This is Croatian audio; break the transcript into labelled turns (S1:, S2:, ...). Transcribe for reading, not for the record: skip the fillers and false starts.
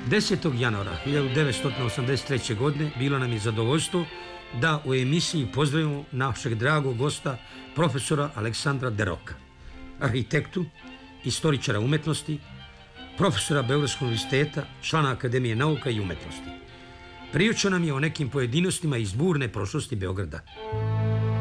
S1: 10. januara 1983. godine bilo nam je zadovoljstvo da u emisiji pozdravimo našeg dragog gosta, profesora Aleksandra Deroka, arhitektu, istoričara umetnosti, profesora Beogradskog univerziteta, člana Akademije nauka i umetnosti. Pričao nam je o nekim pojedinostima iz burne prošlosti Beograda.